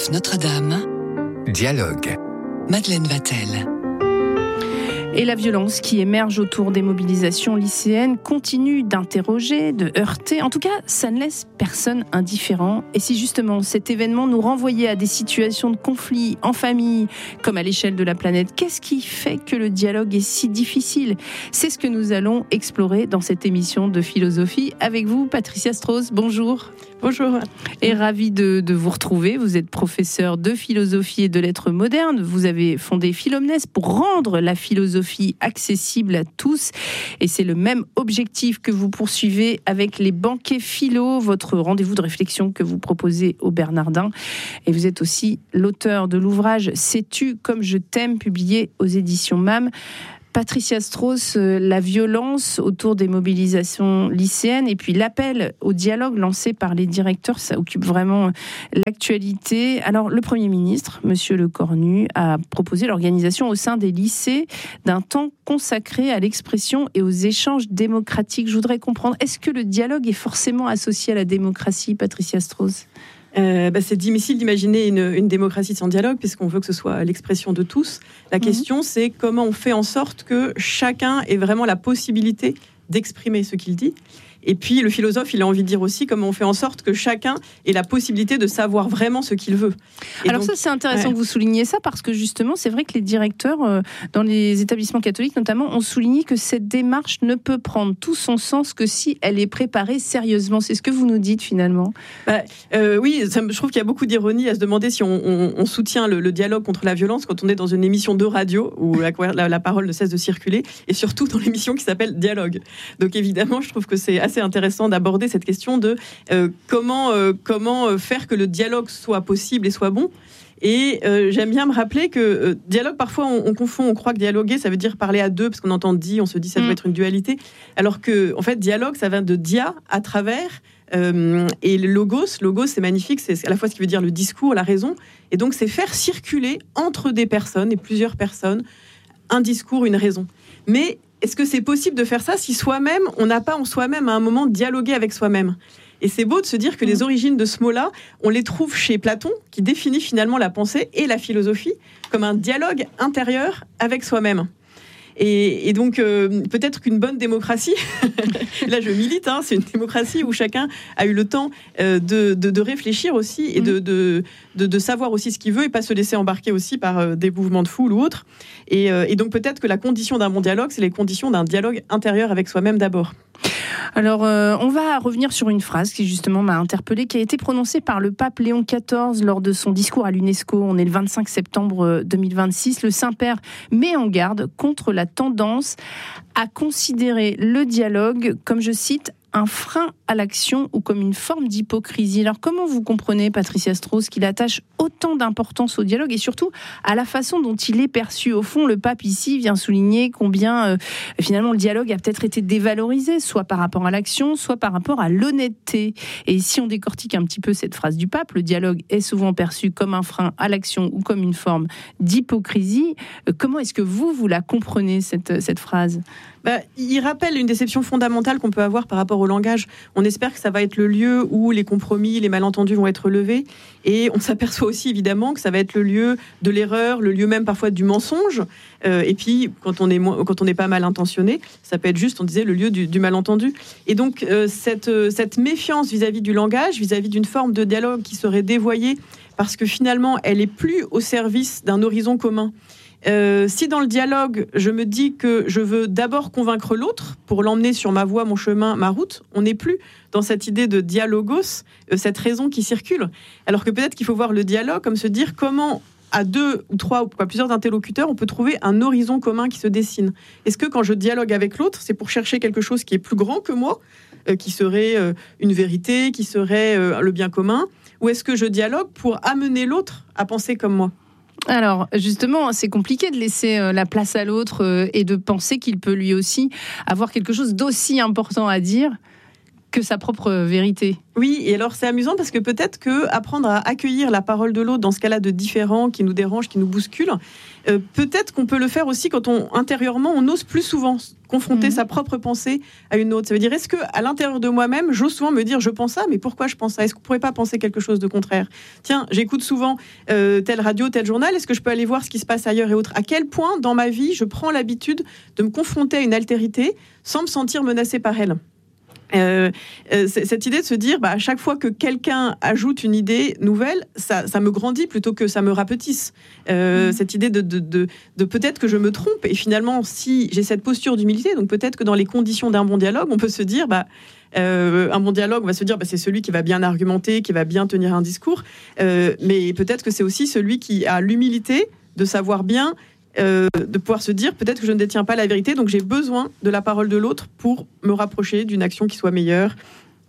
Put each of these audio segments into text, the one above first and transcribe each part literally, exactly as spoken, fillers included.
F Notre-Dame. Dialogue. Madeleine Vatel. Et la violence qui émerge autour des mobilisations lycéennes continue d'interroger, de heurter. En tout cas, ça ne laisse personne indifférent. Et si justement cet événement nous renvoyait à des situations de conflit en famille, comme à l'échelle de la planète, qu'est-ce qui fait que le dialogue est si difficile ? C'est ce que nous allons explorer dans cette émission de philosophie avec vous, Patricia Strauss. Bonjour. Bonjour. Et ravie de, de vous retrouver. Vous êtes professeur de philosophie et de lettres modernes. Vous avez fondé Philomnes pour rendre la philosophie accessible à tous. Et c'est le même objectif que vous poursuivez avec les banquets philo, votre rendez-vous de réflexion que vous proposez aux Bernardins. Et vous êtes aussi l'auteur de l'ouvrage « Sais-tu comme je t'aime » publié aux éditions M A M. Patricia Strauss, la violence autour des mobilisations lycéennes et puis l'appel au dialogue lancé par les directeurs, ça occupe vraiment l'actualité. Alors, le Premier ministre, Monsieur Lecornu, a proposé l'organisation au sein des lycées d'un temps consacré à l'expression et aux échanges démocratiques. Je voudrais comprendre, est-ce que le dialogue est forcément associé à la démocratie, Patricia Strauss ? Euh, bah c'est difficile d'imaginer une, une démocratie sans dialogue, puisqu'on veut que ce soit l'expression de tous. La mmh. question, c'est comment on fait en sorte que chacun ait vraiment la possibilité d'exprimer ce qu'il dit. Et puis, le philosophe, il a envie de dire aussi comment on fait en sorte que chacun ait la possibilité de savoir vraiment ce qu'il veut. Et Alors donc, ça, c'est intéressant ouais. que vous souligniez ça, parce que justement, c'est vrai que les directeurs, euh, dans les établissements catholiques notamment, ont souligné que cette démarche ne peut prendre tout son sens que si elle est préparée sérieusement. C'est ce que vous nous dites finalement. Bah, euh, oui, ça, je trouve qu'il y a beaucoup d'ironie à se demander si on, on, on soutient le, le dialogue contre la violence quand on est dans une émission de radio où la, la, la parole ne cesse de circuler, et surtout dans l'émission qui s'appelle Dialogue. Donc évidemment, je trouve que c'est assez intéressant d'aborder cette question de euh, comment, euh, comment faire que le dialogue soit possible et soit bon. Et euh, j'aime bien me rappeler que euh, dialogue, parfois on, on confond, on croit que dialoguer, ça veut dire parler à deux, parce qu'on entend dit, on se dit ça doit être une dualité, alors que en fait dialogue, ça vient de dia, à travers, euh, et le logos, logos c'est magnifique, c'est à la fois ce qui veut dire le discours, la raison, et donc c'est faire circuler entre des personnes et plusieurs personnes un discours, une raison. Mais est-ce que c'est possible de faire ça si soi-même, on n'a pas en soi-même à un moment dialogué avec soi-même ? Et c'est beau de se dire que les origines de ce mot-là, on les trouve chez Platon, qui définit finalement la pensée et la philosophie comme un dialogue intérieur avec soi-même. Et, et donc, euh, peut-être qu'une bonne démocratie, là je milite, hein, c'est une démocratie où chacun a eu le temps euh, de, de, de réfléchir aussi et de, de, de, de savoir aussi ce qu'il veut et pas se laisser embarquer aussi par euh, des mouvements de foule ou autres. Et, euh, et donc peut-être que la condition d'un bon dialogue, c'est les conditions d'un dialogue intérieur avec soi-même d'abord. Alors, euh, on va revenir sur une phrase qui justement m'a interpellée, qui a été prononcée par le pape Léon quatorze lors de son discours à l'UNESCO. On est le vingt-cinq septembre deux mille vingt-six. Le Saint-Père met en garde contre la tendance à considérer le dialogue comme, je cite, un frein à l'action ou comme une forme d'hypocrisie. Alors comment vous comprenez, Patricia Strauss, qu'il attache autant d'importance au dialogue et surtout à la façon dont il est perçu ? Au fond, le pape ici vient souligner combien euh, finalement le dialogue a peut-être été dévalorisé, soit par rapport à l'action, soit par rapport à l'honnêteté. Et si on décortique un petit peu cette phrase du pape, le dialogue est souvent perçu comme un frein à l'action ou comme une forme d'hypocrisie. Euh, comment est-ce que vous, vous la comprenez, cette, cette phrase ? Bah, il rappelle une déception fondamentale qu'on peut avoir par rapport au langage. On espère que ça va être le lieu où les compromis, les malentendus vont être levés. Et on s'aperçoit aussi évidemment que ça va être le lieu de l'erreur, le lieu même parfois du mensonge. Euh, et puis, quand on est quand on n'est pas mal intentionné, ça peut être juste, on disait, le lieu du, du malentendu. Et donc, euh, cette, euh, cette méfiance vis-à-vis du langage, vis-à-vis d'une forme de dialogue qui serait dévoyée, parce que finalement, elle est plus au service d'un horizon commun. Euh, si dans le dialogue, je me dis que je veux d'abord convaincre l'autre pour l'emmener sur ma voie, mon chemin, ma route, on n'est plus dans cette idée de dialogos, euh, cette raison qui circule. Alors que peut-être qu'il faut voir le dialogue comme se dire comment, à deux ou trois ou plusieurs interlocuteurs, on peut trouver un horizon commun qui se dessine. Est-ce que quand je dialogue avec l'autre, c'est pour chercher quelque chose qui est plus grand que moi, euh, qui serait euh, une vérité, qui serait euh, le bien commun, ou est-ce que je dialogue pour amener l'autre à penser comme moi ? Alors, justement, c'est compliqué de laisser euh, la place à l'autre euh, et de penser qu'il peut lui aussi avoir quelque chose d'aussi important à dire que sa propre vérité. Oui, et alors c'est amusant parce que peut-être que apprendre à accueillir la parole de l'autre dans ce cas-là de différent, qui nous dérange, qui nous bouscule, euh, peut-être qu'on peut le faire aussi quand on intérieurement on ose plus souvent confronter mmh. sa propre pensée à une autre. Ça veut dire, est-ce que à l'intérieur de moi-même, j'ose souvent me dire je pense ça, mais pourquoi je pense ça ? Est-ce qu'on pourrait pas penser quelque chose de contraire ? Tiens, j'écoute souvent euh, telle radio, tel journal. Est-ce que je peux aller voir ce qui se passe ailleurs et autres ? À quel point dans ma vie je prends l'habitude de me confronter à une altérité sans me sentir menacée par elle ? Euh, euh, cette idée de se dire bah, à chaque fois que quelqu'un ajoute une idée nouvelle, ça, ça me grandit plutôt que ça me rapetisse. Euh, mmh. Cette idée de, de, de, de peut-être que je me trompe, et finalement si j'ai cette posture d'humilité, donc peut-être que dans les conditions d'un bon dialogue on peut se dire bah, euh, un bon dialogue on va se dire bah, c'est celui qui va bien argumenter, qui va bien tenir un discours, euh, mais peut-être que c'est aussi celui qui a l'humilité de savoir bien Euh, de pouvoir se dire peut-être que je ne détiens pas la vérité, donc j'ai besoin de la parole de l'autre pour me rapprocher d'une action qui soit meilleure,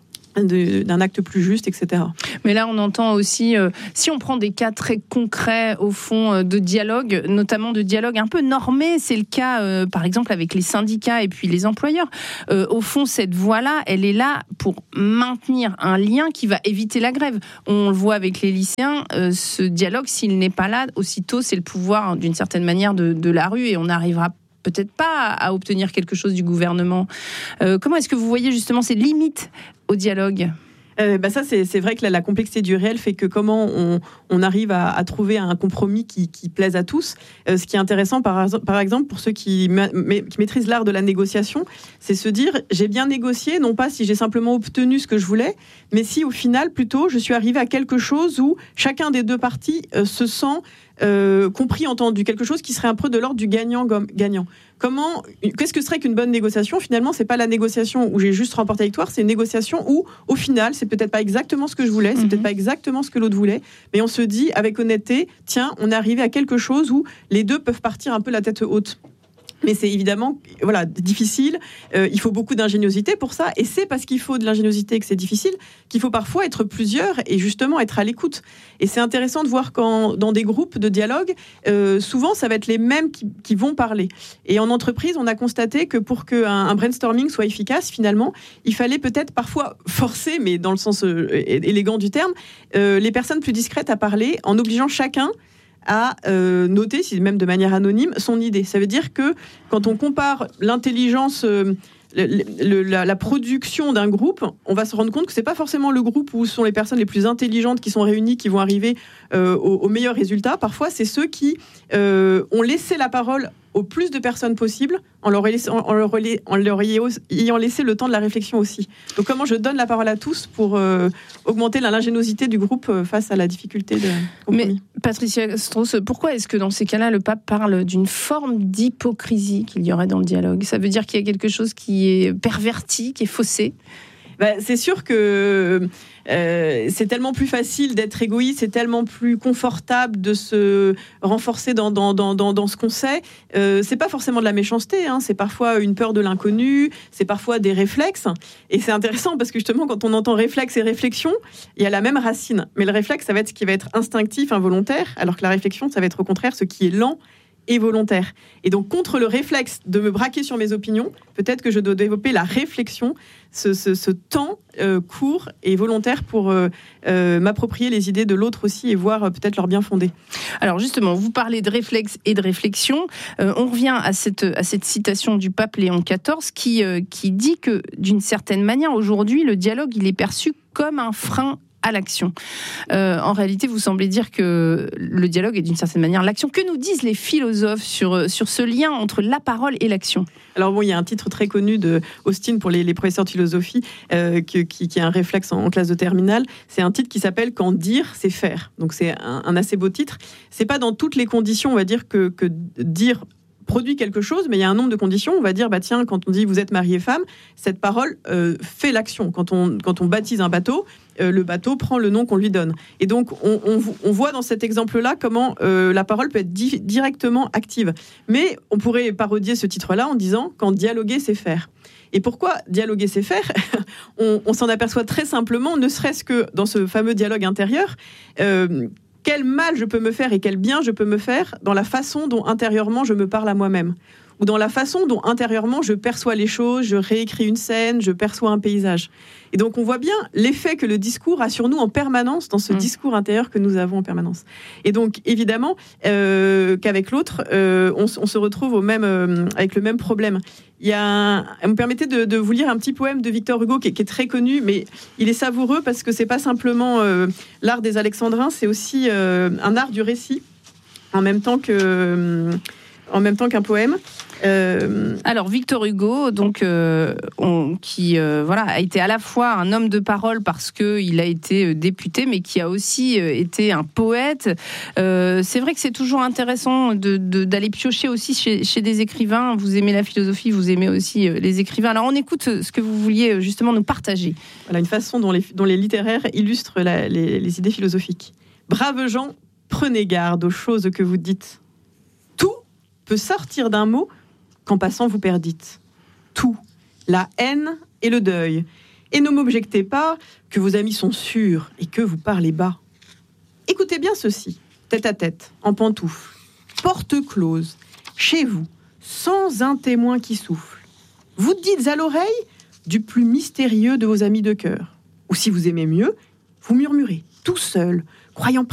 de, d'un acte plus juste, et cetera. Mais là, on entend aussi, euh, si on prend des cas très concrets, au fond, euh, de dialogue, notamment de dialogue un peu normé, c'est le cas, euh, par exemple, avec les syndicats et puis les employeurs. Euh, au fond, cette voie-là, elle est là pour maintenir un lien qui va éviter la grève. On le voit avec les lycéens, euh, ce dialogue, s'il n'est pas là, aussitôt, c'est le pouvoir, d'une certaine manière, de, de la rue, et on n'arrivera peut-être pas à obtenir quelque chose du gouvernement. Euh, comment est-ce que vous voyez justement ces limites au dialogue ? Euh, bah ça, c'est, c'est vrai que la, la complexité du réel fait que comment on, on arrive à, à trouver un compromis qui, qui plaise à tous. Euh, ce qui est intéressant, par, par exemple, pour ceux qui, ma, qui maîtrisent l'art de la négociation, c'est se dire, j'ai bien négocié, non pas si j'ai simplement obtenu ce que je voulais, mais si au final, plutôt, je suis arrivé à quelque chose où chacun des deux parties euh, se sent euh, compris, entendu, quelque chose qui serait un peu de l'ordre du gagnant-gagnant. Comment, qu'est-ce que serait qu'une bonne négociation ? Finalement, c'est pas la négociation où j'ai juste remporté la victoire, c'est une négociation où, au final, c'est peut-être pas exactement ce que je voulais, c'est mmh. peut-être pas exactement ce que l'autre voulait, mais on se dit avec honnêteté, tiens, on est arrivé à quelque chose où les deux peuvent partir un peu la tête haute. Mais c'est évidemment voilà, difficile, euh, il faut beaucoup d'ingéniosité pour ça, et c'est parce qu'il faut de l'ingéniosité que c'est difficile, qu'il faut parfois être plusieurs et justement être à l'écoute. Et c'est intéressant de voir quand dans des groupes de dialogue, euh, souvent ça va être les mêmes qui, qui vont parler. Et en entreprise, on a constaté que pour qu'un un brainstorming soit efficace, finalement, il fallait peut-être parfois forcer, mais dans le sens euh, élégant du terme, euh, les personnes plus discrètes à parler, en obligeant chacun à euh, noter, si même de manière anonyme, son idée. Ça veut dire que quand on compare l'intelligence, euh, le, le, la, la production d'un groupe, on va se rendre compte que c'est pas forcément le groupe où sont les personnes les plus intelligentes qui sont réunies qui vont arriver euh, au, au meilleur résultat. Parfois, c'est ceux qui euh, ont laissé la parole au plus de personnes possible, en leur, laissé, en, leur, en leur ayant laissé le temps de la réflexion aussi. Donc comment je donne la parole à tous pour euh, augmenter l'ingéniosité du groupe face à la difficulté de compromis. Mais Patricia Strauss, pourquoi est-ce que dans ces cas-là, le pape parle d'une forme d'hypocrisie qu'il y aurait dans le dialogue ? Ça veut dire qu'il y a quelque chose qui est perverti, qui est faussé ? Bah, c'est sûr que euh, c'est tellement plus facile d'être égoïste, c'est tellement plus confortable de se renforcer dans, dans, dans, dans, dans ce qu'on sait. Euh, c'est pas forcément de la méchanceté, hein, c'est parfois une peur de l'inconnu, c'est parfois des réflexes. Et c'est intéressant parce que justement, quand on entend réflexe et réflexion, il y a la même racine. Mais le réflexe, ça va être ce qui va être instinctif, involontaire, alors que la réflexion, ça va être au contraire ce qui est lent et volontaire. Et donc, contre le réflexe de me braquer sur mes opinions, peut-être que je dois développer la réflexion, ce, ce, ce temps euh, court et volontaire pour euh, euh, m'approprier les idées de l'autre aussi et voir euh, peut-être leur bien fondé. Alors justement, vous parlez de réflexe et de réflexion. Euh, on revient à cette, à cette citation du pape Léon quatorze qui, euh, qui dit que, d'une certaine manière, aujourd'hui, le dialogue, il est perçu comme un frein à l'action. Euh, en réalité, vous semblez dire que le dialogue est d'une certaine manière l'action. Que nous disent les philosophes sur, sur ce lien entre la parole et l'action ? Alors bon, il y a un titre très connu de Austin pour les, les professeurs de philosophie euh, qui, qui, qui est un réflexe en, en classe de terminale. C'est un titre qui s'appelle « Quand dire, c'est faire ». Donc c'est un, un assez beau titre. C'est pas dans toutes les conditions, on va dire, que, que dire produit quelque chose, mais il y a un nombre de conditions. On va dire, bah tiens, quand on dit vous êtes mari et femme, cette parole euh, fait l'action. Quand on, quand on baptise un bateau, euh, le bateau prend le nom qu'on lui donne. Et donc, on, on, on voit dans cet exemple-là comment euh, la parole peut être di- directement active. Mais on pourrait parodier ce titre-là en disant, quand dialoguer, c'est faire. Et pourquoi dialoguer, c'est faire ? on, on s'en aperçoit très simplement, ne serait-ce que dans ce fameux dialogue intérieur, euh, quel mal je peux me faire et quel bien je peux me faire dans la façon dont intérieurement je me parle à moi-même. ou dans la façon dont intérieurement je perçois les choses, je réécris une scène, je perçois un paysage. Et donc on voit bien l'effet que le discours a sur nous en permanence, dans ce mmh. discours intérieur que nous avons en permanence. Et donc évidemment euh, qu'avec l'autre, euh, on, on se retrouve au même, euh, avec le même problème. Il y a un, vous me permettez de, de vous lire un petit poème de Victor Hugo qui est, qui est très connu, mais il est savoureux parce que c'est pas simplement euh, l'art des Alexandrins, c'est aussi euh, un art du récit en même temps que euh, en même temps qu'un poème. Euh... Alors Victor Hugo, donc euh, on, qui euh, voilà a été à la fois un homme de parole parce que il a été député, mais qui a aussi euh, été un poète. Euh, c'est vrai que c'est toujours intéressant de, de, d'aller piocher aussi chez, chez des écrivains. Vous aimez la philosophie, vous aimez aussi les écrivains. Alors on écoute ce que vous vouliez justement nous partager. Voilà une façon dont les, dont les littéraires illustrent la, les, les idées philosophiques. Braves gens, prenez garde aux choses que vous dites. Tout peut sortir d'un mot qu'en passant vous perdîtes. Tout, la haine et le deuil. Et ne m'objectez pas que vos amis sont sûrs et que vous parlez bas. Écoutez bien ceci, tête à tête, en pantoufles, porte close, chez vous, sans un témoin qui souffle. Vous dites à l'oreille du plus mystérieux de vos amis de cœur. Ou si vous aimez mieux, vous murmurez tout seul, croyant